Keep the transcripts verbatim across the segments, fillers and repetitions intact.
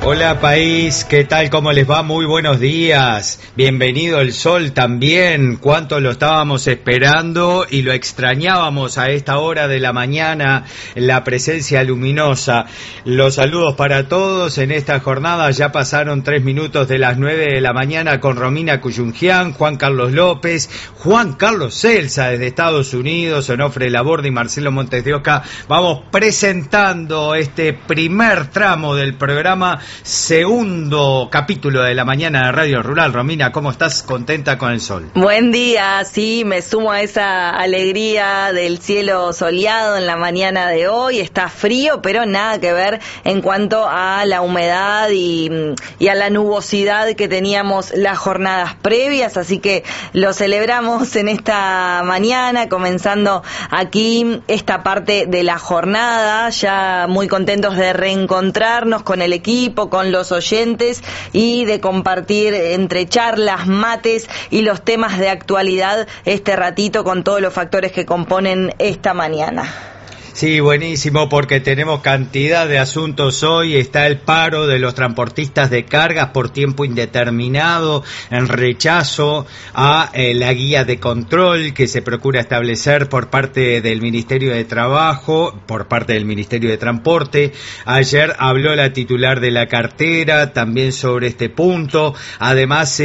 Hola país, ¿qué tal? ¿Cómo les va? Muy buenos días. Bienvenido el sol también. Cuánto lo estábamos esperando y lo extrañábamos a esta hora de la mañana, la presencia luminosa. Los saludos para todos en esta jornada. Ya pasaron tres minutos de las nueve de la mañana con Romina Cuyungian, Juan Carlos López, Juan Carlos Celsa desde Estados Unidos, Onofre Laborde y Marcelo Montes de Oca. Vamos presentando este primer tramo del programa, segundo capítulo de la mañana de Radio Rural. Romina, ¿cómo estás? ¿Contenta con el sol? Buen día, sí, me sumo a esa alegría del cielo soleado en la mañana de hoy. Está frío, pero nada que ver en cuanto a la humedad y, y a la nubosidad que teníamos las jornadas previas, así que lo celebramos en esta mañana, comenzando aquí esta parte de la jornada, ya muy contentos de reencontrarnos con el equipo, con los oyentes y de compartir entre charlas, mates y los temas de actualidad este ratito con todos los factores que componen esta mañana. Sí, buenísimo, porque tenemos cantidad de asuntos hoy. Está el paro de los transportistas de cargas por tiempo indeterminado en rechazo a eh, la guía de control que se procura establecer por parte del Ministerio de Trabajo, por parte del Ministerio de Transporte. Ayer habló la titular de la cartera también sobre este punto. Además,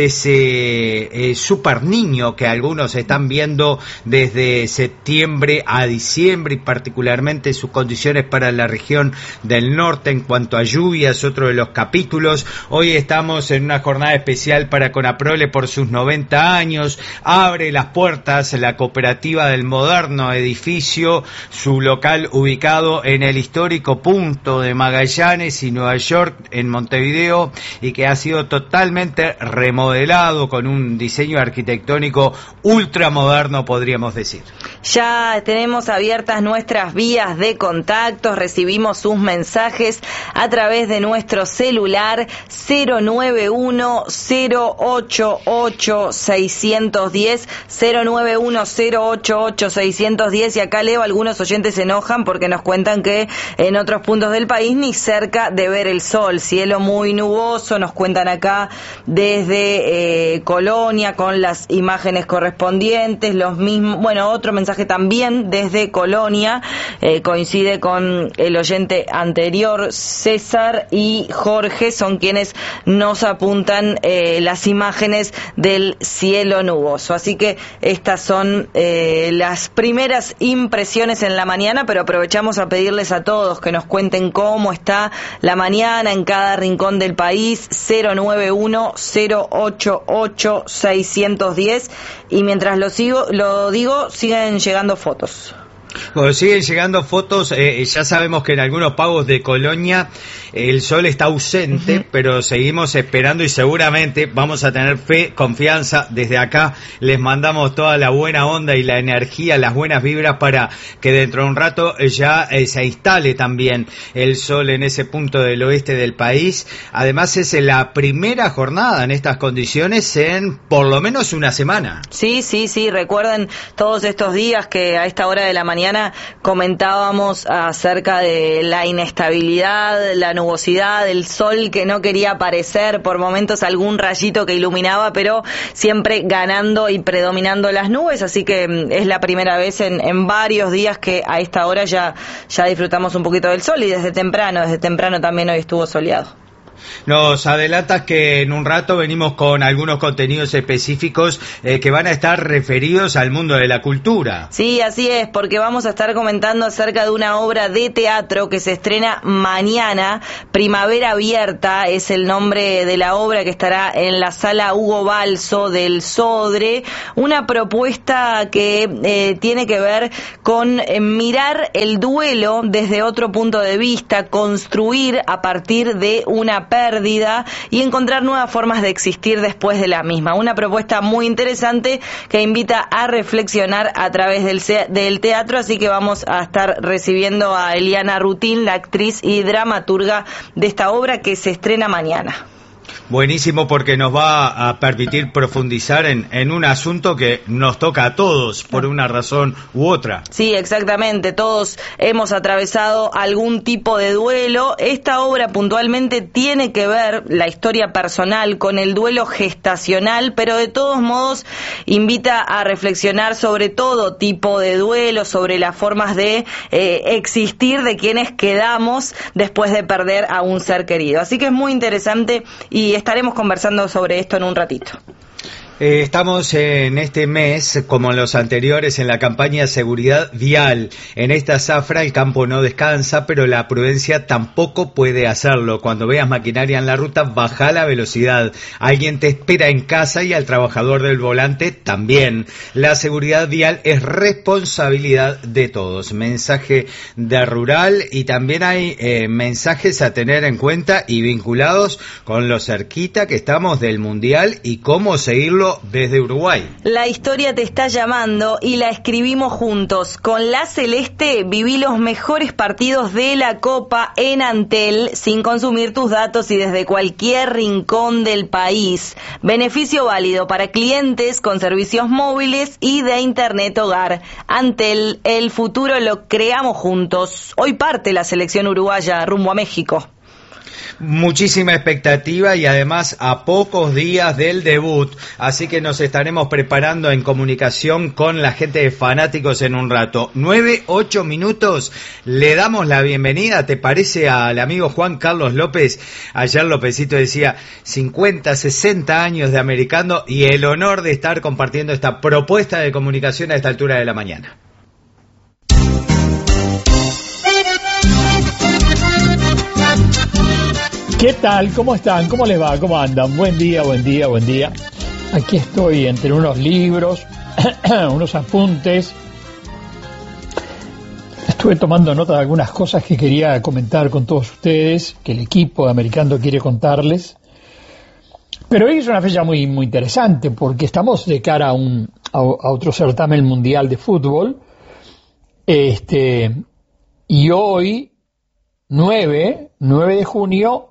ese eh, super niño que algunos están viendo desde septiembre a diciembre y particularmente sus condiciones para la región del norte en cuanto a lluvias, otro de los capítulos. Hoy estamos en una jornada especial para Conaprole por sus noventa años. Abre las puertas la cooperativa del moderno edificio, su local ubicado en el histórico punto de Magallanes y Nueva York en Montevideo, y que ha sido totalmente remodelado con un diseño arquitectónico ultramoderno, podríamos decir. Ya tenemos abiertas nuestras vías de contactos, recibimos sus mensajes a través de nuestro celular cero nueve uno cero ocho ocho seis uno cero, cero nueve uno cero ocho ocho seis uno cero, y acá leo, algunos oyentes se enojan porque nos cuentan que en otros puntos del país ni cerca de ver el sol, cielo muy nuboso, nos cuentan acá desde eh, Colonia con las imágenes correspondientes, los mismos, bueno, otro mensaje también desde Colonia, eh, coincide con el oyente anterior, César y Jorge son quienes nos apuntan eh, las imágenes del cielo nuboso. Así que estas son eh, las primeras impresiones en la mañana, pero aprovechamos a pedirles a todos que nos cuenten cómo está la mañana en cada rincón del país, cero nueve uno cero ocho ocho seis uno cero, y mientras lo sigo, lo digo, siguen llegando fotos. Bueno, siguen llegando fotos, eh, ya sabemos que en algunos pagos de Colonia eh, el sol está ausente, uh-huh. pero seguimos esperando y seguramente vamos a tener fe, confianza. Desde acá les mandamos toda la buena onda y la energía, las buenas vibras para que dentro de un rato ya eh, se instale también el sol en ese punto del oeste del país. Además es la primera jornada en estas condiciones en por lo menos una semana. Sí, sí, sí, recuerden todos estos días que a esta hora de la mañana comentábamos acerca de la inestabilidad, la nubosidad, el sol que no quería aparecer, por momentos algún rayito que iluminaba, pero siempre ganando y predominando las nubes, así que es la primera vez en, en varios días que a esta hora ya, ya disfrutamos un poquito del sol, y desde temprano, desde temprano también hoy estuvo soleado. Nos adelantas que en un rato venimos con algunos contenidos específicos eh, que van a estar referidos al mundo de la cultura. Sí, así es, porque vamos a estar comentando acerca de una obra de teatro que se estrena mañana. Primavera Abierta es el nombre de la obra, que estará en la sala Hugo Balso del Sodre. Una propuesta que eh, tiene que ver con eh, mirar el duelo desde otro punto de vista, construir a partir de una pérdida y encontrar nuevas formas de existir después de la misma. Una propuesta muy interesante que invita a reflexionar a través del, del teatro, así que vamos a estar recibiendo a Eliana Rutín, la actriz y dramaturga de esta obra que se estrena mañana. Buenísimo, porque nos va a permitir profundizar en, en un asunto que nos toca a todos por una razón u otra. Sí, exactamente. Todos hemos atravesado algún tipo de duelo. Esta obra puntualmente tiene que ver, la historia personal, con el duelo gestacional, pero de todos modos invita a reflexionar sobre todo tipo de duelo, sobre las formas de eh, existir de quienes quedamos después de perder a un ser querido. Así que es muy interesante y estaremos conversando sobre esto en un ratito. Eh, estamos en este mes, como en los anteriores, en la campaña Seguridad Vial. En esta zafra el campo no descansa, pero la prudencia tampoco puede hacerlo. Cuando veas maquinaria en la ruta, baja la velocidad. Alguien te espera en casa y al trabajador del volante también. La seguridad vial es responsabilidad de todos. Mensaje de Rural, y también hay eh, mensajes a tener en cuenta y vinculados con lo cerquita que estamos del Mundial y cómo seguirlo desde Uruguay. La historia te está llamando y la escribimos juntos. Con la Celeste viví los mejores partidos de la Copa en Antel sin consumir tus datos y desde cualquier rincón del país. Beneficio válido para clientes con servicios móviles y de internet hogar. Antel, el futuro lo creamos juntos. Hoy parte la selección uruguaya rumbo a México. Muchísima expectativa y además a pocos días del debut, así que nos estaremos preparando en comunicación con la gente de Fanáticos en un rato. Nueve, ocho minutos, le damos la bienvenida, ¿te parece? Al amigo Juan Carlos López. Ayer Lópezito decía cincuenta, sesenta años de americano y el honor de estar compartiendo esta propuesta de comunicación a esta altura de la mañana. ¿Qué tal? ¿Cómo están? ¿Cómo les va? ¿Cómo andan? Buen día, buen día, buen día. Aquí estoy entre unos libros, unos apuntes. Estuve tomando nota de algunas cosas que quería comentar con todos ustedes, que el equipo de Americando quiere contarles. Pero hoy es una fecha muy, muy interesante porque estamos de cara a, un, a, a otro certamen mundial de fútbol. Este, y hoy, nueve de junio,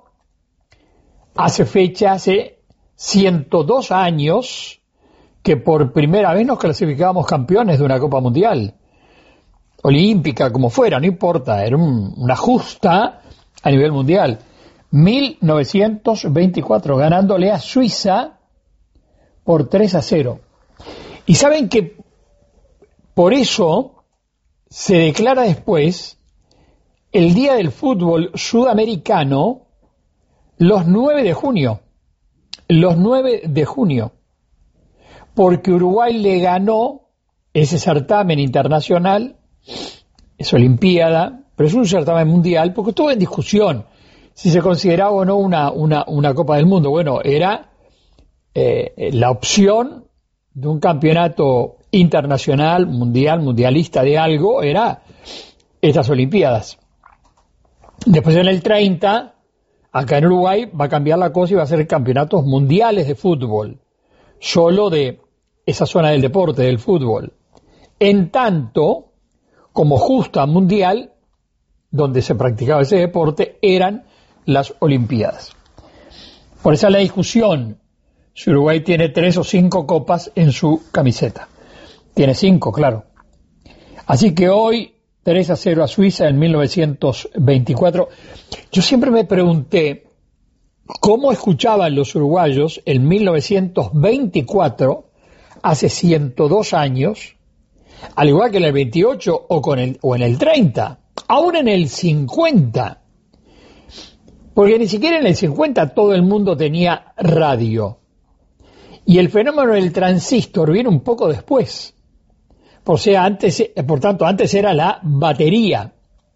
hace fecha, hace ciento dos años que por primera vez nos clasificábamos campeones de una Copa Mundial, olímpica, como fuera, no importa, era un, una justa a nivel mundial. mil novecientos veinticuatro, ganándole a Suiza por tres a cero. Y saben que por eso se declara después el Día del Fútbol Sudamericano los nueve de junio, los nueve de junio, porque Uruguay le ganó ese certamen internacional, es Olimpiada, pero es un certamen mundial, porque estuvo en discusión si se consideraba o no una, una, una Copa del Mundo. Bueno, era eh, la opción de un campeonato internacional, mundial, mundialista de algo, era estas Olimpiadas. Después en el treinta... acá en Uruguay va a cambiar la cosa y va a ser campeonatos mundiales de fútbol, solo de esa zona del deporte, del fútbol. En tanto, como justa mundial, donde se practicaba ese deporte, eran las Olimpiadas. Por esa es la discusión, si Uruguay tiene tres o cinco copas en su camiseta. Tiene cinco, claro. Así que hoy, tres a cero a Suiza en mil novecientos veinticuatro. Yo siempre me pregunté cómo escuchaban los uruguayos en mil novecientos veinticuatro, hace ciento dos años, al igual que en el veintiocho o, con el, o en el treinta, aún en el cincuenta, porque ni siquiera en el cincuenta todo el mundo tenía radio. Y el fenómeno del transistor viene un poco después. O sea, antes, por tanto, antes era la batería.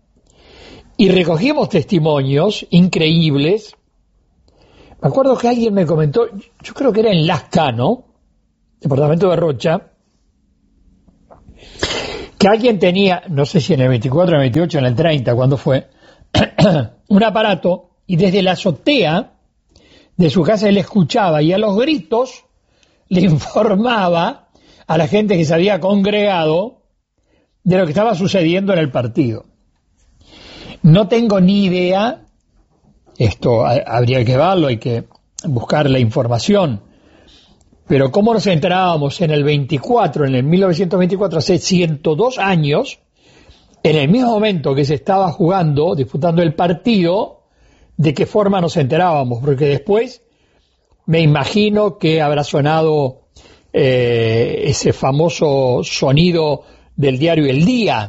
Y recogimos testimonios increíbles. Me acuerdo que alguien me comentó, yo creo que era en Lascano, departamento de Rocha, que alguien tenía, no sé si en el veinticuatro, en el veintiocho, en el treinta, cuando fue, un aparato, y desde la azotea de su casa él escuchaba y a los gritos le informaba a la gente que se había congregado de lo que estaba sucediendo en el partido. No tengo ni idea, esto habría que verlo, hay que, buscar la información. Pero ¿cómo nos enterábamos en el veinticuatro, en el mil novecientos veinticuatro, hace ciento dos años, en el mismo momento que se estaba jugando, disputando el partido, de qué forma nos enterábamos? Porque después me imagino que habrá sonado eh, ese famoso sonido del diario El Día,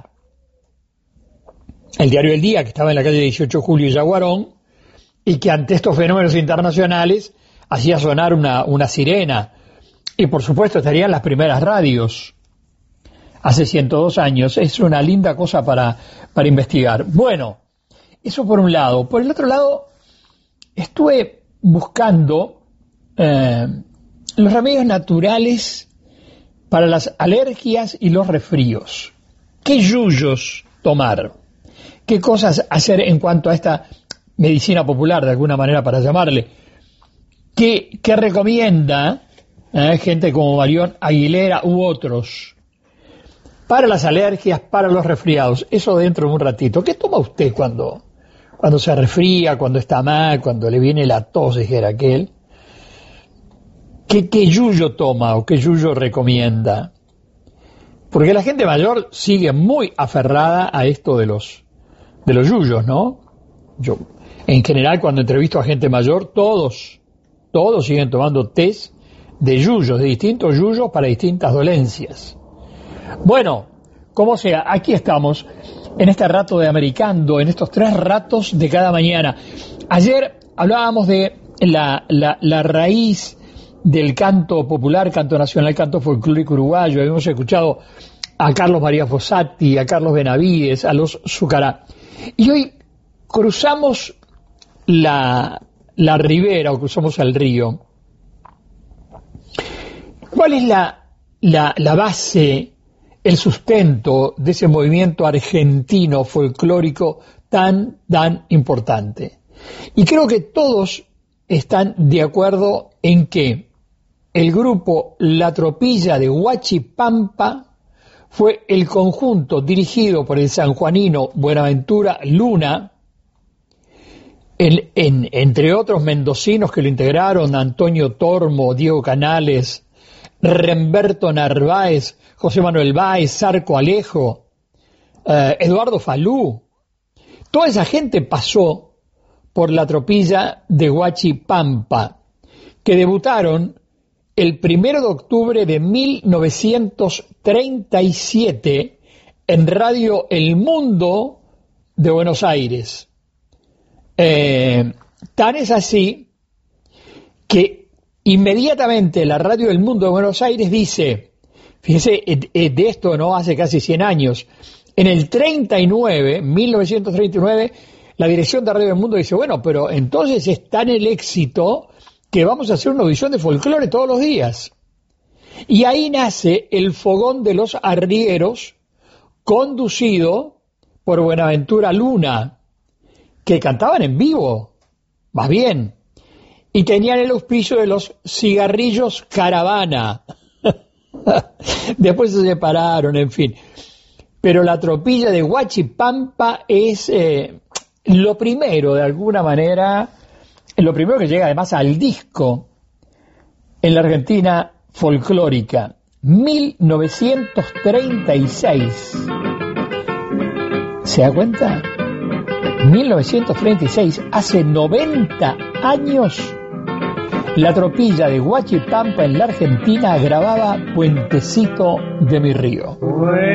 el diario El Día, que estaba en la calle dieciocho de julio y Yaguarón, y que ante estos fenómenos internacionales hacía sonar una, una sirena. Y por supuesto estarían las primeras radios hace ciento dos años. Es una linda cosa para, para investigar. Bueno, eso por un lado. Por el otro lado, estuve buscando eh, los remedios naturales para las alergias y los resfríos. ¿Qué yuyos tomar? ¿Qué cosas hacer en cuanto a esta medicina popular, de alguna manera para llamarle? ¿Qué, qué recomienda eh, gente como Marión Aguilera u otros para las alergias, para los resfriados? Eso dentro de un ratito. ¿Qué toma usted cuando, cuando se resfría, cuando está mal, cuando le viene la tos, dijera aquel? ¿Qué, qué yuyo toma o qué yuyo recomienda? Porque la gente mayor sigue muy aferrada a esto de los, de los yuyos, ¿no? Yo, en general, cuando entrevisto a gente mayor, todos, todos siguen tomando test de yuyos, de distintos yuyos para distintas dolencias. Bueno, como sea, aquí estamos, en este rato de Americando, en estos tres ratos de cada mañana. Ayer hablábamos de la, la, la raíz del canto popular, canto nacional, canto folclórico uruguayo. Habíamos escuchado a Carlos María Fossati, a Carlos Benavides, a los Zucará. Y hoy cruzamos la, la ribera, o cruzamos el río. ¿Cuál es la, la, la base, el sustento de ese movimiento argentino folclórico tan, tan importante? Y creo que todos están de acuerdo en que el grupo La Tropilla de Huachipampa fue el conjunto dirigido por el sanjuanino Buenaventura Luna, en, en, entre otros mendocinos que lo integraron, Antonio Tormo, Diego Canales, Remberto Narváez, José Manuel Báez, Zarco Alejo, eh, Eduardo Falú. Toda esa gente pasó por La Tropilla de Huachipampa, que debutaron el primero de octubre de mil novecientos treinta y siete en Radio El Mundo de Buenos Aires. Eh, tan es así que inmediatamente la Radio El Mundo de Buenos Aires dice, fíjese, de esto no hace casi cien años, en el treinta y nueve, mil novecientos treinta y nueve, la dirección de Radio El Mundo dice, bueno, pero entonces es tan el éxito que vamos a hacer una audición de folclore todos los días. Y ahí nace el Fogón de los Arrieros, conducido por Buenaventura Luna, que cantaban en vivo, más bien, y tenían el auspicio de los Cigarrillos Caravana. Después se separaron, en fin. Pero La Tropilla de Huachipampa es eh, lo primero, de alguna manera, lo primero que llega además al disco en la Argentina folclórica, mil novecientos treinta y seis. ¿Se da cuenta? mil novecientos treinta y seis, hace noventa años, La Tropilla de Huachipampa en la Argentina grababa Puentecito de mi río.